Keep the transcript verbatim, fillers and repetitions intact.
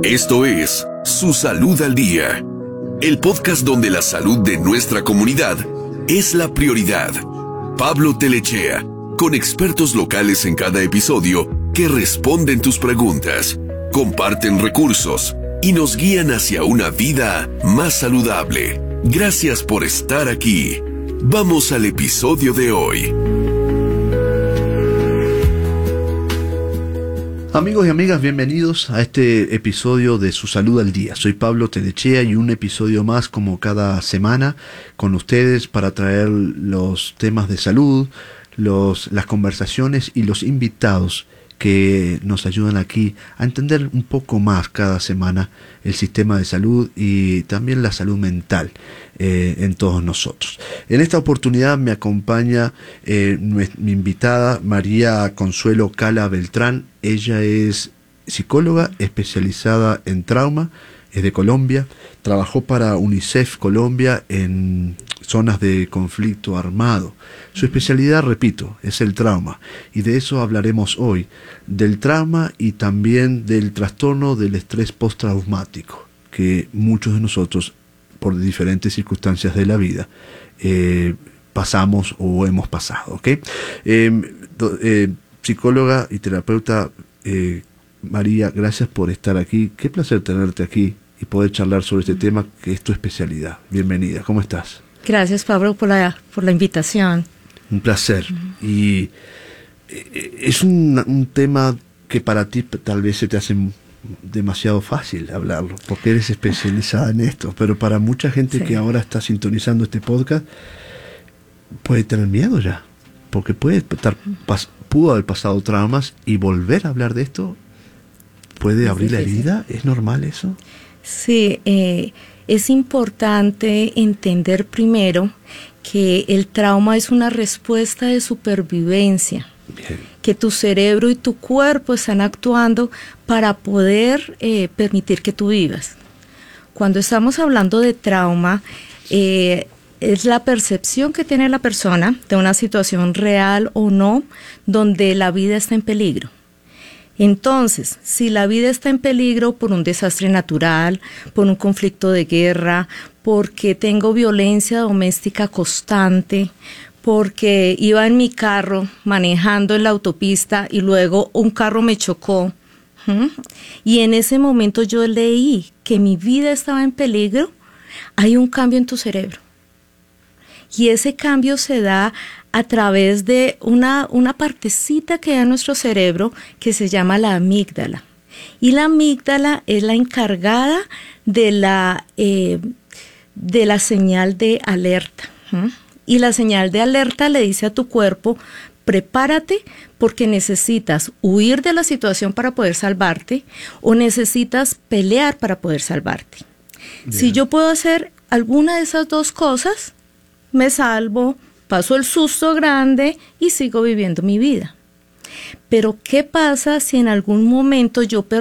Esto es Su Salud al Día, el podcast donde la salud de nuestra comunidad es la prioridad. Pablo Telechea, con expertos locales en cada episodio que responden tus preguntas, comparten recursos y nos guían hacia una vida más saludable. Gracias por estar aquí. Vamos al episodio de hoy. Amigos y amigas, bienvenidos a este episodio de Su Salud al Día. Soy Pablo Telechea y un episodio más como cada semana con ustedes para traer los temas de salud, los, las conversaciones y los invitados que nos ayudan aquí a entender un poco más cada semana el sistema de salud y también la salud mental eh, en todos nosotros. En esta oportunidad me acompaña eh, mi invitada María Consuelo Cala Beltrán. Ella es psicóloga especializada en trauma, es de Colombia, trabajó para UNICEF Colombia en zonas de conflicto armado. Su especialidad, repito, es el trauma, y de eso hablaremos hoy, del trauma y también del trastorno del estrés postraumático, que muchos de nosotros, por diferentes circunstancias de la vida, eh, pasamos o hemos pasado, ¿ok? Eh, do, eh, psicóloga y terapeuta eh, María, gracias por estar aquí. Qué placer tenerte aquí y poder charlar sobre este tema que es tu especialidad. Bienvenida, ¿cómo estás? Gracias, Pablo, por la, por la invitación. Un placer. Uh-huh. Y es un, un tema que para ti tal vez se te hace demasiado fácil hablarlo, porque eres especializada en esto, pero para mucha gente sí. que ahora está sintonizando este podcast, puede tener miedo ya, porque puede estar, pas, pudo haber pasado traumas y volver a hablar de esto, puede abrir la herida. ¿Es normal eso? Sí, eh, es importante entender primero que el trauma es una respuesta de supervivencia. Bien. Que tu cerebro y tu cuerpo están actuando para poder eh, permitir que tú vivas. Cuando estamos hablando de trauma, eh, es la percepción que tiene la persona de una situación real o no, donde la vida está en peligro. Entonces, si la vida está en peligro por un desastre natural, por un conflicto de guerra, porque tengo violencia doméstica constante, porque iba en mi carro manejando en la autopista y luego un carro me chocó, ¿hmm? y en ese momento yo leí que mi vida estaba en peligro, hay un cambio en tu cerebro. Y ese cambio se da a través de una, una partecita que da en nuestro cerebro que se llama la amígdala. Y la amígdala es la encargada de la, eh, de la señal de alerta. ¿Mm? Y la señal de alerta le dice a tu cuerpo, prepárate porque necesitas huir de la situación para poder salvarte o necesitas pelear para poder salvarte. Bien. Si yo puedo hacer alguna de esas dos cosas, me salvo, paso el susto grande y sigo viviendo mi vida. Pero ¿qué pasa si en algún momento yo